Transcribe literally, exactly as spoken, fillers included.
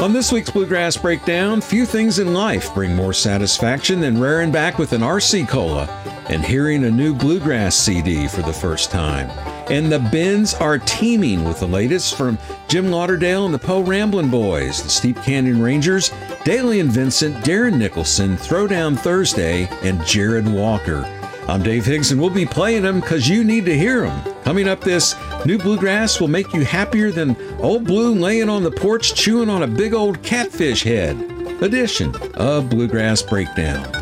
On this week's Bluegrass Breakdown, few things in life bring more satisfaction than raring back with an R C Cola and hearing a new Bluegrass C D for the first time. And the Bends are teeming with the latest from Jim Lauderdale and the Poe Ramblin' Boys, the Steep Canyon Rangers, Daly and Vincent, Darren Nicholson, Throwdown Thursday, and Jared Walker. I'm Dave Higgs, and we'll be playing them because you need to hear them. Coming up, this new bluegrass will make you happier than Old Blue laying on the porch chewing on a big old catfish head. Edition of Bluegrass Breakdown.